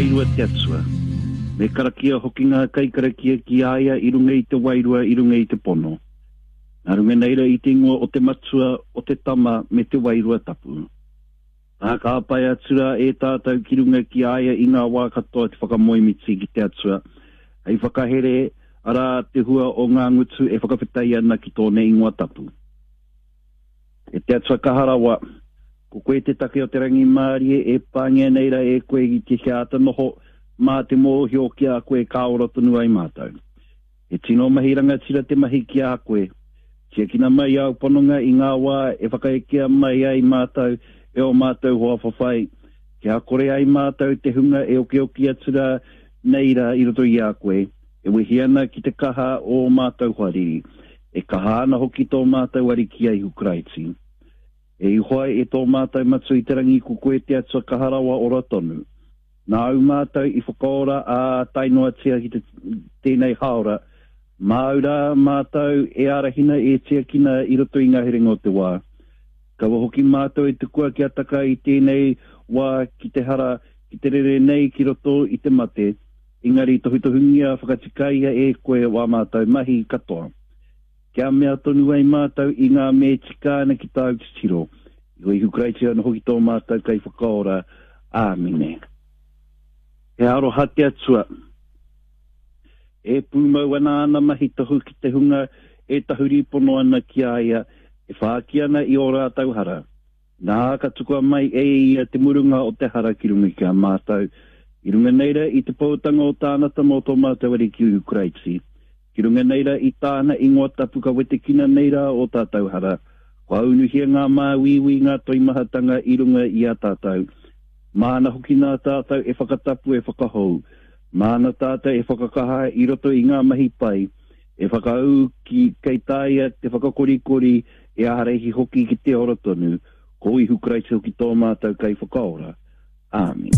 wairua te atua. Me karakia hoki ngā kai karakia ki aia i runga i te wairua, i runga i te pono. Nā runga neira i te ingoa o te matua, o te tama, me te wairua tapu. Nā ka apai atura e tātou ki runga ki aia i ngā wā katoa te whakamoimiti ki te atua. Hei whakahere ara te hua o ngā ngutu e whakawhitai ana ki tōne ingoa tapu. E te atua kaharawa, ko koe te take o te rangi Mārie e pāngia neira e koe i te hiata noho mā te mōhio ki a koe kāora tonu ai mātou. E tino mahiranga tira te mahi ki a koe. Tia kina mai au pononga i ngā wā e whakaekea mai ai mātou e o mātou hoa whawhai. Kia kore ai mātou te hunga e oki oki atura neira i roto i a koe. E wehiana ki te kaha o mātou hariri. E kaha ana hoki tō mātou ari ki ai hukraiti. E ihoai e tō mātou matu i te rangi ku koe te atua kaharawa ora tonu. Nā au mātou i whakaora a tainoa tia ki tēnei haora. Māura mātou e arahina e tia kina i roto i ngahiringa o te wā. Kawa hoki mātou e te kua ki ataka i tēnei wā ki te hara, ki te rere nei ki roto i te mate. Engari tohitohungia whakatikaia e koe wā mātou mahi katoa. Kia mea tonu ai mātou i ngā me tikāna ki tāu ki tiro. I hoi hukraiti ana hoki tō mātou kai whakaora. Āmine. He aroha te atua. E pūmau ana ana mahi tahu ki te hunga e tahuri pono ana ki aia. E whaaki ana i ora tau hara. Nā katukua mai e ia te murunga o te hara ki runga ki a mātou. I runga neira i te pautanga o tānata mō tō mātou ari ki Ukraiti. Ki runga neira i tāna ingoa tapu ka wete kina neira o tātou hara. Kua unuhia ngā māwiwi ngā toimahatanga i runga i a tātou. Māna hoki nā tātou e whakatapu e whakahou. Māna tātou e whakakaha i roto i ngā mahi pai. E whakau ki kei tāia te whakakorikori e aharehi hoki ki te ora tonu. Ko i hukraiti hoki tō mātou kai whakaora. Āmen.